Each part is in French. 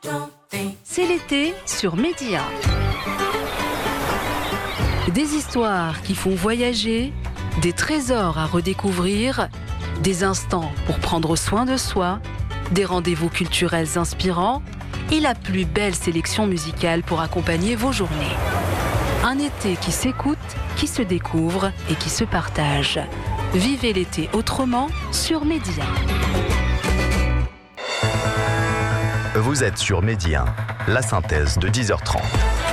C'est l'été sur Média. Des histoires qui font voyager, des trésors à redécouvrir, des instants pour prendre soin de soi, des rendez-vous culturels inspirants et la plus belle sélection musicale pour accompagner vos journées. Un été qui s'écoute, qui se découvre et qui se partage. Vivez l'été autrement sur Média. Vous êtes sur Média, la synthèse de 10h30.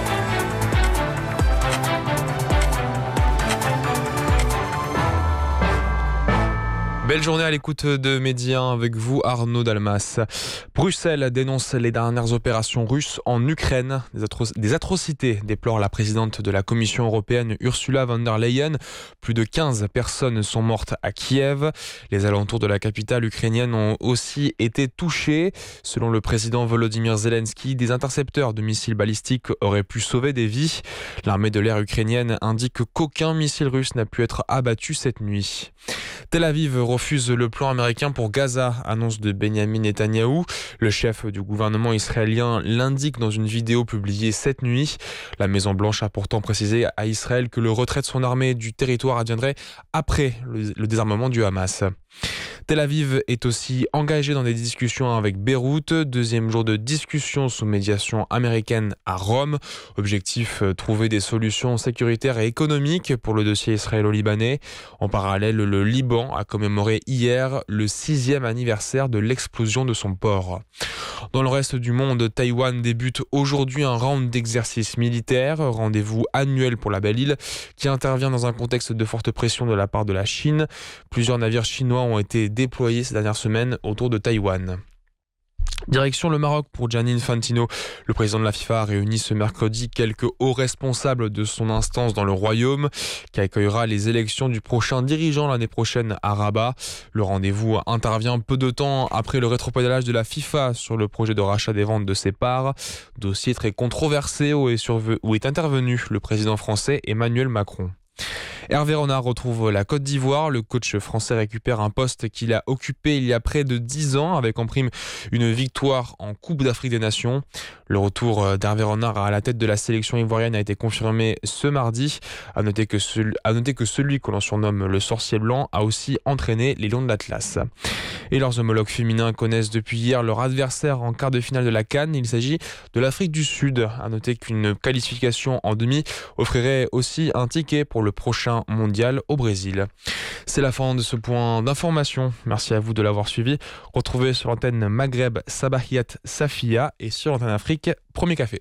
Belle journée à l'écoute de Média avec vous, Arnaud Dalmas. Bruxelles dénonce les dernières opérations russes en Ukraine. Des atrocités, déplore la présidente de la Commission européenne, Ursula von der Leyen. Plus de 15 personnes sont mortes à Kiev. Les alentours de la capitale ukrainienne ont aussi été touchés. Selon le président Volodymyr Zelensky, des intercepteurs de missiles balistiques auraient pu sauver des vies. L'armée de l'air ukrainienne indique qu'aucun missile russe n'a pu être abattu cette nuit. Tel Aviv refuse le plan américain pour Gaza, annonce de Benjamin Netanyahou. Le chef du gouvernement israélien l'indique dans une vidéo publiée cette nuit. La Maison-Blanche a pourtant précisé à Israël que le retrait de son armée du territoire adviendrait après le désarmement du Hamas. Tel Aviv est aussi engagé dans des discussions avec Beyrouth. Deuxième jour de discussion sous médiation américaine à Rome. Objectif, trouver des solutions sécuritaires et économiques pour le dossier israélo-libanais. En parallèle, le Liban a commémoré hier le 6e anniversaire de l'explosion de son port. Dans le reste du monde, Taïwan débute aujourd'hui un round d'exercices militaires, rendez-vous annuel pour la belle île, qui intervient dans un contexte de forte pression de la part de la Chine. Plusieurs navires chinois ont été déployés ces dernières semaines autour de Taïwan. Direction le Maroc pour Gianni Infantino. Le président de la FIFA a réuni ce mercredi quelques hauts responsables de son instance dans le royaume qui accueillera les élections du prochain dirigeant l'année prochaine à Rabat. Le rendez-vous intervient peu de temps après le rétropédalage de la FIFA sur le projet de rachat des ventes de ses parts. Dossier très controversé où est intervenu le président français Emmanuel Macron. Hervé Renard retrouve la Côte d'Ivoire. Le coach français récupère un poste qu'il a occupé il y a près de 10 ans avec en prime une victoire en Coupe d'Afrique des Nations. Le retour d'Hervé Renard à la tête de la sélection ivoirienne a été confirmé ce mardi. À noter que celui que l'on surnomme le sorcier blanc a aussi entraîné les Lions de l'Atlas. Et leurs homologues féminins connaissent depuis hier leur adversaire en quart de finale de la CAN. Il s'agit de l'Afrique du Sud. À noter qu'une qualification en demi offrirait aussi un ticket pour le prochain mondial au Brésil. C'est la fin de ce point d'information. Merci à vous de l'avoir suivi. Retrouvez sur l'antenne Maghreb Sabahiyat Safia et sur l'antenne Afrique Premier Café.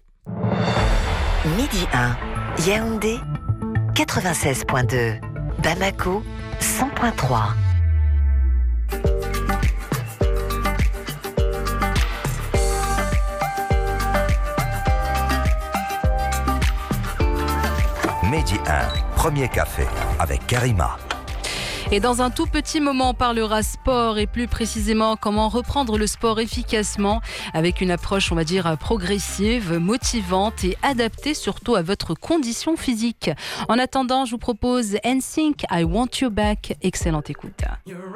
Midi 1, Yaoundé 96.2, Bamako 100.3. Midi 1, Premier Café avec Karima. Et dans un tout petit moment, on parlera sport et plus précisément comment reprendre le sport efficacement avec une approche, on va dire, progressive, motivante et adaptée surtout à votre condition physique. En attendant, je vous propose NSYNC, I Want You Back. Excellente écoute.